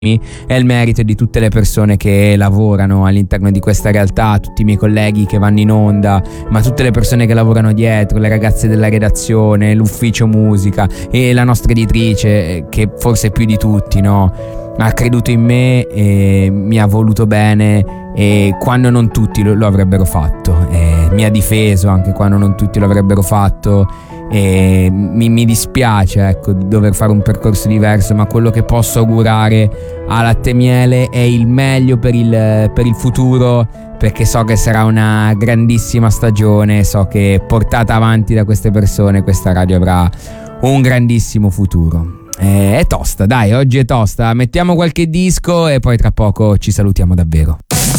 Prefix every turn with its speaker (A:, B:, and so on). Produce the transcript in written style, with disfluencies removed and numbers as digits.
A: è il merito di tutte le persone che lavorano all'interno di questa realtà, tutti i miei colleghi che vanno in onda, ma tutte le persone che lavorano dietro, le ragazze della redazione, l'ufficio musica e la nostra editrice, che forse più di tutti, no? Ha creduto in me e mi ha voluto bene, e quando non tutti lo avrebbero fatto, mi ha difeso anche quando non tutti lo avrebbero fatto. E mi dispiace, ecco, di dover fare un percorso diverso, ma quello che posso augurare a Latte Miele è il meglio per il futuro, perché so che sarà una grandissima stagione, so che portata avanti da queste persone questa radio avrà un grandissimo futuro. È tosta, dai, oggi è tosta, mettiamo qualche disco e poi tra poco ci salutiamo davvero.